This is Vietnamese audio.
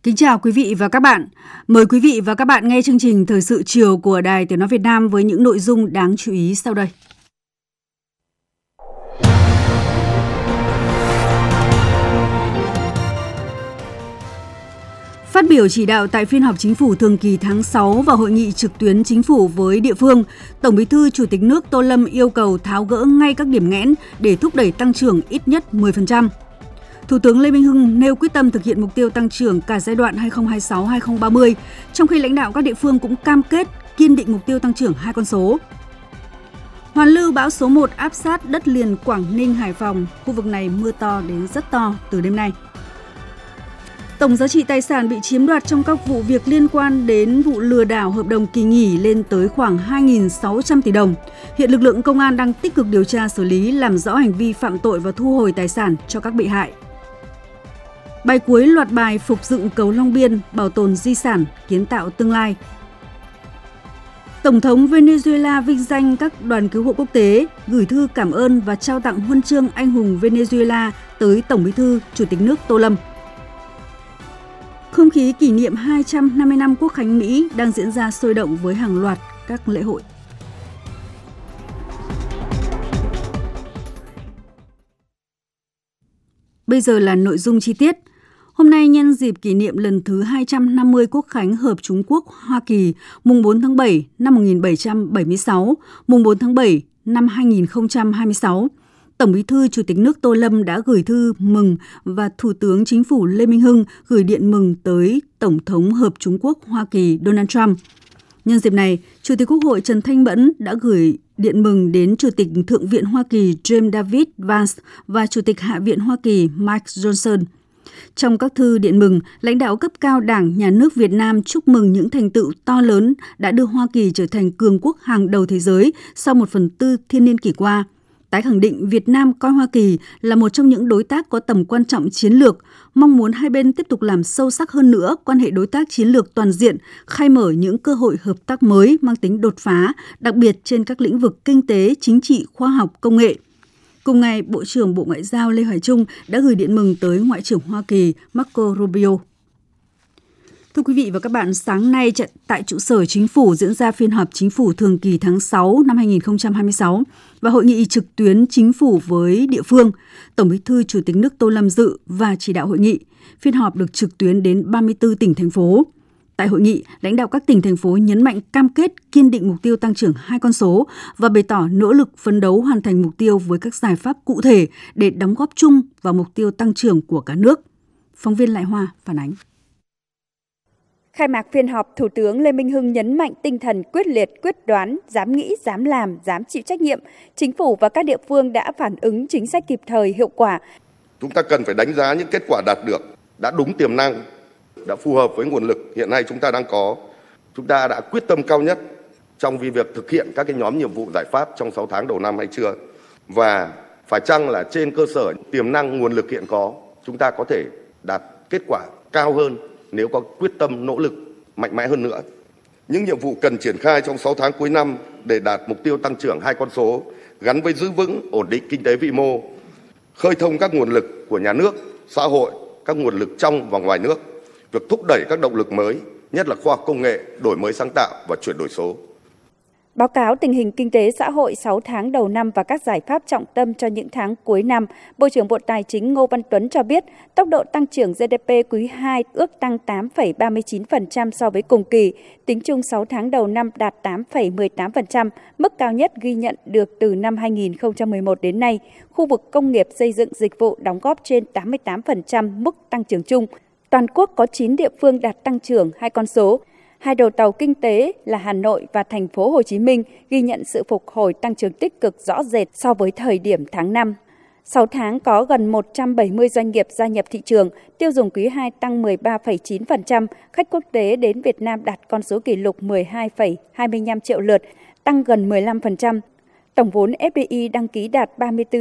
Kính chào quý vị và các bạn. Mời quý vị và các bạn nghe chương trình Thời sự chiều của Đài Tiếng nói Việt Nam với những nội dung đáng chú ý sau đây. Phát biểu chỉ đạo tại phiên họp Chính phủ thường kỳ tháng 6 và hội nghị trực tuyến Chính phủ với địa phương, Tổng Bí thư Chủ tịch nước Tô Lâm yêu cầu tháo gỡ ngay các điểm nghẽn để thúc đẩy tăng trưởng ít nhất 10%. Thủ tướng Lê Minh Hưng nêu quyết tâm thực hiện mục tiêu tăng trưởng cả giai đoạn 2026-2030, trong khi lãnh đạo các địa phương cũng cam kết kiên định mục tiêu tăng trưởng hai con số. Hoàn lưu bão số 1 áp sát đất liền Quảng Ninh, Hải Phòng, khu vực này mưa to đến rất to từ đêm nay. Tổng giá trị tài sản bị chiếm đoạt trong các vụ việc liên quan đến vụ lừa đảo hợp đồng kỳ nghỉ lên tới khoảng 2.600 tỷ đồng. Hiện lực lượng công an đang tích cực điều tra xử lý, làm rõ hành vi phạm tội và thu hồi tài sản cho các bị hại. Bài cuối loạt bài phục dựng cầu Long Biên, bảo tồn di sản, kiến tạo tương lai. Tổng thống Venezuela vinh danh các đoàn cứu hộ quốc tế, gửi thư cảm ơn và trao tặng huân chương anh hùng Venezuela tới Tổng Bí thư Chủ tịch nước Tô Lâm. Không khí kỷ niệm 250 năm Quốc khánh Mỹ đang diễn ra sôi động với hàng loạt các lễ hội. Bây giờ là nội dung chi tiết. Hôm nay nhân dịp kỷ niệm lần thứ 250 Quốc khánh Hợp Trung Quốc Hoa Kỳ, mùng 4 tháng 7 năm 1776, mùng 4 tháng 7 năm 2026, Tổng Bí thư Chủ tịch nước Tô Lâm đã gửi thư mừng và Thủ tướng Chính phủ Lê Minh Hưng gửi điện mừng tới Tổng thống Hợp Trung Quốc Hoa Kỳ Donald Trump. Nhân dịp này, Chủ tịch Quốc hội Trần Thanh Mẫn đã gửi điện mừng đến Chủ tịch Thượng viện Hoa Kỳ James David Vance và Chủ tịch Hạ viện Hoa Kỳ Mike Johnson. Trong các thư điện mừng, lãnh đạo cấp cao Đảng, Nhà nước Việt Nam chúc mừng những thành tựu to lớn đã đưa Hoa Kỳ trở thành cường quốc hàng đầu thế giới sau 1/4 thiên niên kỷ qua, tái khẳng định Việt Nam coi Hoa Kỳ là một trong những đối tác có tầm quan trọng chiến lược, mong muốn hai bên tiếp tục làm sâu sắc hơn nữa quan hệ đối tác chiến lược toàn diện, khai mở những cơ hội hợp tác mới mang tính đột phá, đặc biệt trên các lĩnh vực kinh tế, chính trị, khoa học, công nghệ. Cùng ngày, Bộ trưởng Bộ Ngoại giao Lê Hoài Trung đã gửi điện mừng tới Ngoại trưởng Hoa Kỳ Marco Rubio. Thưa quý vị và các bạn, sáng nay tại trụ sở Chính phủ diễn ra phiên họp Chính phủ thường kỳ tháng 6 năm 2026 và hội nghị trực tuyến Chính phủ với địa phương. Tổng Bí thư Chủ tịch nước Tô Lâm dự và chỉ đạo hội nghị. Phiên họp được trực tuyến đến 34 tỉnh, thành phố. Tại hội nghị, lãnh đạo các tỉnh, thành phố nhấn mạnh cam kết kiên định mục tiêu tăng trưởng hai con số và bày tỏ nỗ lực phấn đấu hoàn thành mục tiêu với các giải pháp cụ thể để đóng góp chung vào mục tiêu tăng trưởng của cả nước. Phóng viên Lại Hoa phản ánh. Khai mạc phiên họp, Thủ tướng Lê Minh Hưng nhấn mạnh tinh thần quyết liệt, quyết đoán, dám nghĩ, dám làm, dám chịu trách nhiệm. Chính phủ và các địa phương đã phản ứng chính sách kịp thời, hiệu quả. Chúng ta cần phải đánh giá những kết quả đạt được, đã đúng tiềm năng, đã phù hợp với nguồn lực hiện nay chúng ta đang có. Chúng ta đã quyết tâm cao nhất trong việc thực hiện các cái nhóm nhiệm vụ giải pháp trong 6 tháng đầu năm hay chưa? Và phải chăng là trên cơ sở tiềm năng nguồn lực hiện có, chúng ta có thể đạt kết quả cao hơn nếu có quyết tâm nỗ lực mạnh mẽ hơn nữa. Những nhiệm vụ cần triển khai trong 6 tháng cuối năm để đạt mục tiêu tăng trưởng hai con số gắn với giữ vững, ổn định kinh tế vĩ mô, khơi thông các nguồn lực của nhà nước, xã hội, các nguồn lực trong và ngoài nước, việc thúc đẩy các động lực mới, nhất là khoa học công nghệ, đổi mới sáng tạo và chuyển đổi số. Báo cáo tình hình kinh tế xã hội 6 tháng đầu năm và các giải pháp trọng tâm cho những tháng cuối năm, Bộ trưởng Bộ Tài chính Ngô Văn Tuấn cho biết, tốc độ tăng trưởng GDP quý 2 ước tăng 8,39% so với cùng kỳ, tính chung 6 tháng đầu năm đạt 8,18%, mức cao nhất ghi nhận được từ năm 2011 đến nay. Khu vực công nghiệp, xây dựng, dịch vụ đóng góp trên 88% mức tăng trưởng chung. Toàn quốc có 9 địa phương đạt tăng trưởng hai con số. Hai đầu tàu kinh tế là Hà Nội và Thành phố Hồ Chí Minh ghi nhận sự phục hồi tăng trưởng tích cực rõ rệt so với thời điểm tháng 5. 6 tháng có gần 170 doanh nghiệp gia nhập thị trường, tiêu dùng quý 2 tăng 13,9%, khách quốc tế đến Việt Nam đạt con số kỷ lục 12,25 triệu lượt, tăng gần 15%. Tổng vốn FDI đăng ký đạt 34